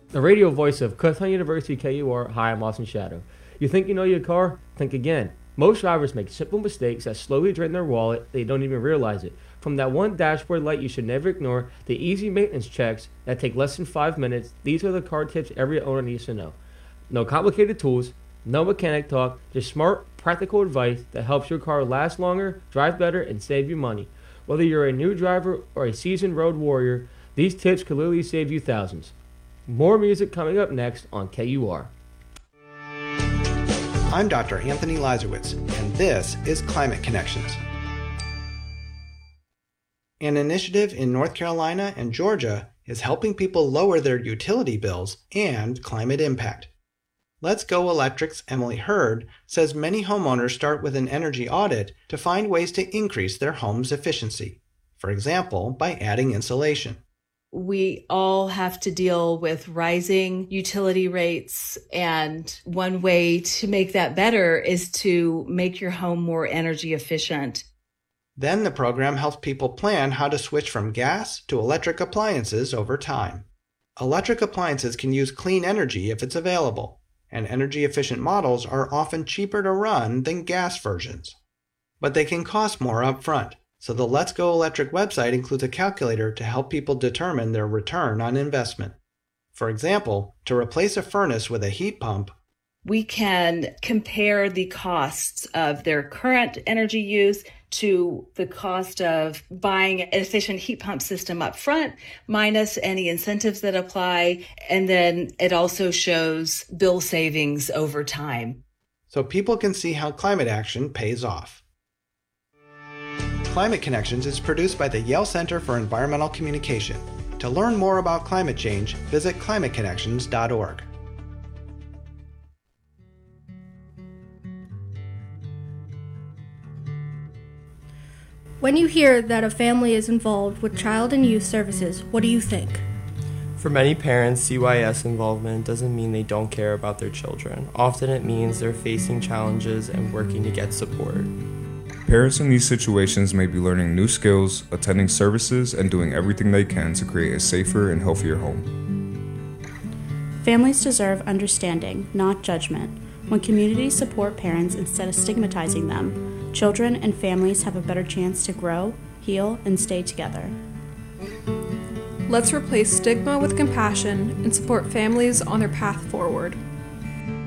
The radio voice of Kutztown University KUR. Hi, I'm Austin Shadow. You think you know your car? Think again. Most drivers make simple mistakes that slowly drain their wallet. They don't even realize it. From that one dashboard light you should never ignore, the easy maintenance checks that take less than 5 minutes, these are the car tips every owner needs to know. No complicated tools, no mechanic talk, just smart, practical advice that helps your car last longer, drive better, and save you money. Whether you're a new driver or a seasoned road warrior, these tips could literally save you thousands. More music coming up next on KUR. I'm Dr. Anthony Lazarowitz, and this is Climate Connections, an initiative in North Carolina and Georgia is helping people lower their utility bills and climate impact. Let's Go Electric's Emily Hurd says many homeowners start with an energy audit to find ways to increase their home's efficiency, for example, by adding insulation. We all have to deal with rising utility rates, and one way to make that better is to make your home more energy efficient. Then the program helps people plan how to switch from gas to electric appliances over time. Electric appliances can use clean energy if it's available, and energy-efficient models are often cheaper to run than gas versions. But they can cost more up front. So the Let's Go Electric website includes a calculator to help people determine their return on investment. For example, to replace a furnace with a heat pump, we can compare the costs of their current energy use to the cost of buying an efficient heat pump system up front, minus any incentives that apply, and then it also shows bill savings over time. So people can see how climate action pays off. Climate Connections is produced by the Yale Center for Environmental Communication. To learn more about climate change, visit climateconnections.org. When you hear that a family is involved with child and youth services, what do you think? For many parents, CYS involvement doesn't mean they don't care about their children. Often it means they're facing challenges and working to get support. Parents in these situations may be learning new skills, attending services, and doing everything they can to create a safer and healthier home. Families deserve understanding, not judgment. When communities support parents instead of stigmatizing them, children and families have a better chance to grow, heal, and stay together. Let's replace stigma with compassion and support families on their path forward.